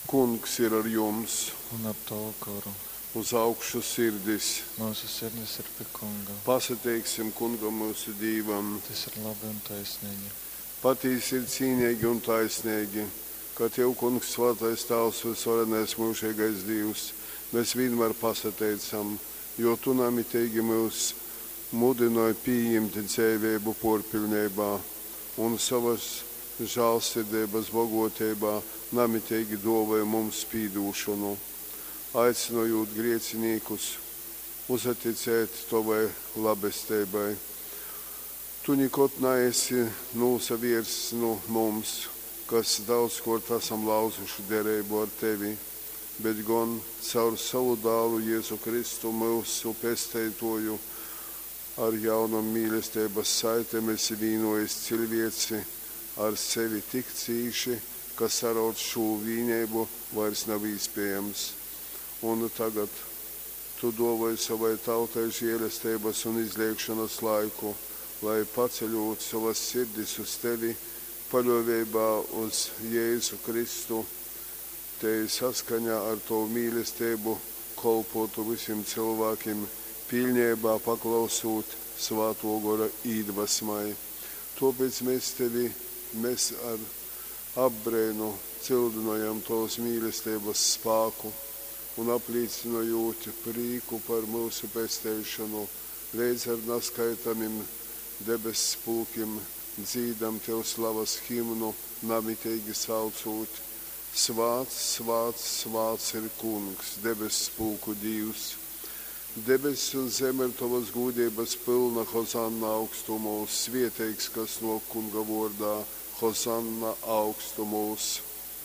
Kungs ir ar jums, un ar to kuru. uz augšu sirdis. Mūsu sirdis ir pie Kunga. Pasateiksim Kungam mūsu Dievam. Tas ir labi un taisnīgi. Patīsi ir cīnīgi un taisnīgi, ka Tev, Kungs, svētais Tēvs, visvarenais mūžīgais Dievs, mēs vienmēr pasateicam, jo Tu namitīgi mūs mudināji pieņemt dzīvību porpilnībā un savas žēlsirdības bagotībā namitīgi dāvāji mums spīdūšanu, aicinot grēciniekus uzticēt Tavai labestībai. Tu nekad neesi nosavirs no mums, kas daudzkort esam lauzuši derību ar Tevi, bet gan caur savu dēlu Jēzu Kristu mūsu pestītoju ar jaunam mīlestības saitēm esi vīnojis cilvēci ar sevi tik cīši, ka sarot šo vienību vairs nav iespējams. Un tagad Tu dāvāji savai tautai žēlastības un izliekšanas laiku, lai paceļot savas sirdis uz Tevi, paļāvībā uz Jēzu Kristu, Te saskaņā ar Tavu mīlestību kalpotu visiem cilvēkiem, pilnībā paklausot Svētā gara iedvesmai. Tāpēc mēs ar apbrēnu cildinājam Tavas mīlestības spēku un apliecinot prieku par mūsu pestīšanu, līdz ar neskaitāmiem debesu spūkiem dzīdam Tev slavas himnu, namitīgi saucot: Svāts, svāts, svāts ir Kungs, debesu spūku Dievs. Debesis un zeme ir Tavas gūdības pilna, Hosanna augstumos, svētīgs, kas no Kunga vārdā, Hosanna augstumos.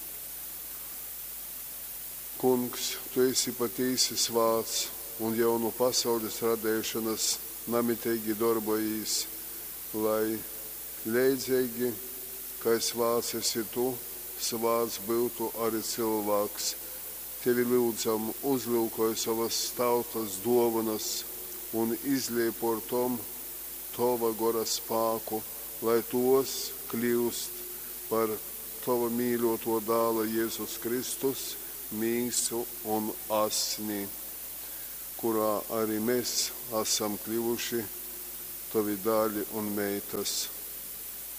Kungs, Tu esi patiesi svāts un jau no pasaules radīšanas namitīgi darbojies, lai līdzīgi, kā svāts esi Tu, svāts būtu arī cilvēks. Tevi lūdzam, uzlūkoja savas tautas dāvanas un izliej par tom Tava gara spēku, lai tos kļūst par Tava mīļoto dēla Jēzus Kristus, mīsu un asni, kurā arī mēs esam kļuvuši Tavi dēli un meitas.